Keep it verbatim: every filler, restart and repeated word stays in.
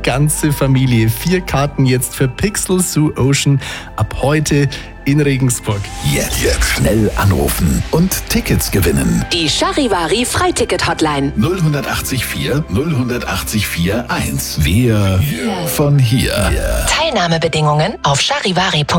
Ganze Familie. Vier Karten jetzt für Pixel Zoo Ocean ab heute in Regensburg. Jetzt, jetzt schnell anrufen und Tickets gewinnen. Die Charivari Freiticket-Hotline. null acht vier null acht vier eins. Wir von hier. Teilnahmebedingungen auf charivari punkt de.